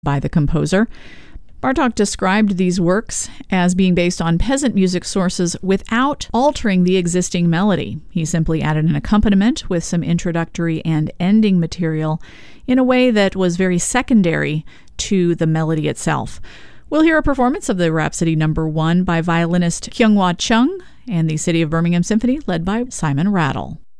by the composer. Bartók described these works as being based on peasant music sources without altering the existing melody. He simply added an accompaniment with some introductory and ending material in a way that was very secondary to the melody itself. We'll hear a performance of the Rhapsody No. 1 by violinist Kyung-Hwa Chung and the City of Birmingham Symphony led by Simon Rattle.